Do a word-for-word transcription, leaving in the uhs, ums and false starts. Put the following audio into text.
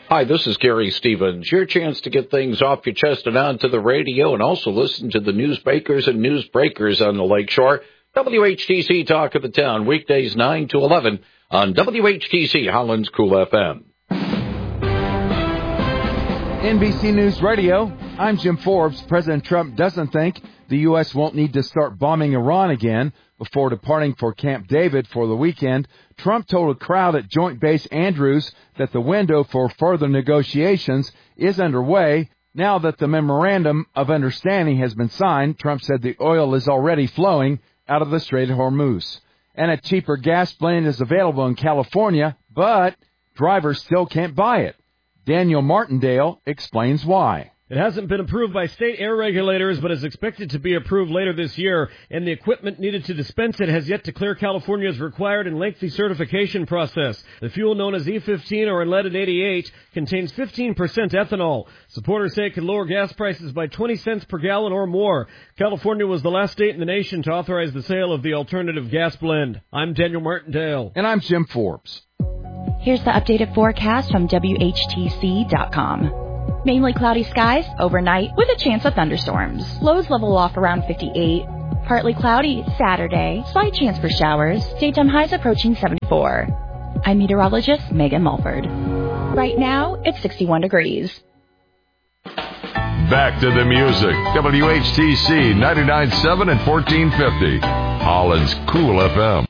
Hi, this is Gary Stevens. Your chance to get things off your chest and onto the radio, and also listen to the newsmakers and newsbreakers on the Lakeshore. W H T C Talk of the Town, weekdays nine to eleven on W H T C Holland's Cool F M. N B C News Radio, I'm Jim Forbes. President Trump doesn't think the U S won't need to start bombing Iran again before departing for Camp David for the weekend. Trump told a crowd at Joint Base Andrews that the window for further negotiations is underway. Now that the Memorandum of Understanding has been signed, Trump said the oil is already flowing out of the Strait of Hormuz. And a cheaper gas blend is available in California, but drivers still can't buy it. Daniel Martindale explains why. It hasn't been approved by state air regulators, but is expected to be approved later this year, and the equipment needed to dispense it has yet to clear California's required and lengthy certification process. The fuel, known as E fifteen or unleaded eighty-eight, contains fifteen percent ethanol. Supporters say it could lower gas prices by twenty cents per gallon or more. California was the last state in the nation to authorize the sale of the alternative gas blend. I'm Daniel Martindale. And I'm Jim Forbes. Here's the updated forecast from W H T C dot com. Mainly cloudy skies overnight with a chance of thunderstorms. Lows level off around fifty-eight. Partly cloudy Saturday. Slight chance for showers. Daytime highs approaching seventy-four. I'm meteorologist Megan Mulford. Right now, it's sixty-one degrees. Back to the music. W H T C ninety-nine point seven and fourteen fifty. Holland's Cool F M.